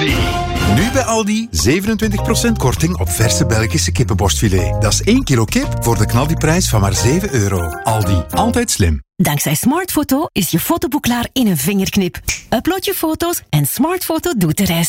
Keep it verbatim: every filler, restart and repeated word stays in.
Aldi. Nu bij Aldi zevenentwintig procent korting op verse Belgische kippenborstfilet. Dat is één kilo kip voor de knaldiprijs van maar zeven euro. Aldi, altijd slim. Dankzij Smartfoto is je fotoboek klaar in een vingerknip. Upload je foto's en Smartfoto doet de rest.